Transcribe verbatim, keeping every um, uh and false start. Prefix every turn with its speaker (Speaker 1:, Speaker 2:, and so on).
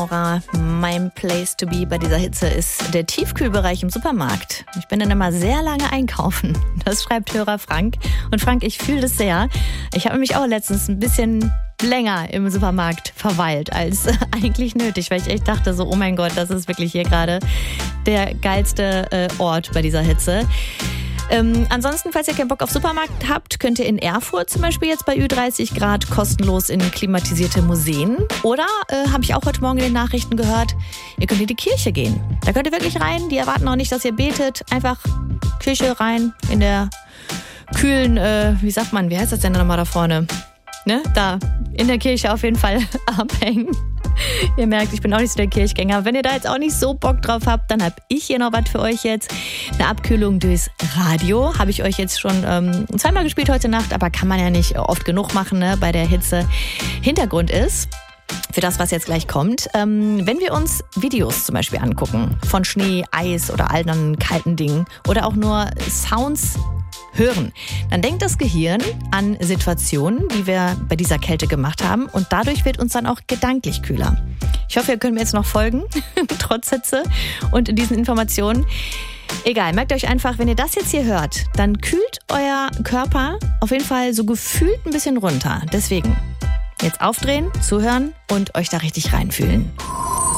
Speaker 1: Laura. Mein Place to be bei dieser Hitze ist der Tiefkühlbereich im Supermarkt. Ich bin dann immer sehr lange einkaufen. Das schreibt Hörer Frank. Und Frank, ich fühle das sehr. Ich habe mich auch letztens ein bisschen länger im Supermarkt verweilt als eigentlich nötig, weil ich echt dachte so, oh mein Gott, das ist wirklich hier gerade der geilste äh, Ort bei dieser Hitze. Ähm, ansonsten, falls ihr keinen Bock auf Supermarkt habt, könnt ihr in Erfurt zum Beispiel jetzt bei Ü dreißig Grad kostenlos in klimatisierte Museen. Oder, äh, habe ich auch heute Morgen in den Nachrichten gehört, ihr könnt in die Kirche gehen. Da könnt ihr wirklich rein, die erwarten auch nicht, dass ihr betet. Einfach Kirche rein, in der kühlen, äh, wie sagt man, wie heißt das denn nochmal da vorne? Ne? Da, in der Kirche auf jeden Fall abhängen. Ihr merkt, ich bin auch nicht so der Kirchgänger. Wenn ihr da jetzt auch nicht so Bock drauf habt, dann habe ich hier noch was für euch jetzt. Eine Abkühlung durchs Radio. Habe ich euch jetzt schon ähm, zweimal gespielt heute Nacht, aber kann man ja nicht oft genug machen, ne, bei der Hitze. Hintergrund ist, für das, was jetzt gleich kommt, ähm, wenn wir uns Videos zum Beispiel angucken, von Schnee, Eis oder all anderen kalten Dingen oder auch nur Sounds hören, dann denkt das Gehirn an Situationen, die wir bei dieser Kälte gemacht haben und dadurch wird uns dann auch gedanklich kühler. Ich hoffe, ihr könnt mir jetzt noch folgen, trotz Hitze und diesen Informationen. Egal, merkt euch einfach, wenn ihr das jetzt hier hört, dann kühlt euer Körper auf jeden Fall so gefühlt ein bisschen runter. Deswegen jetzt aufdrehen, zuhören und euch da richtig reinfühlen.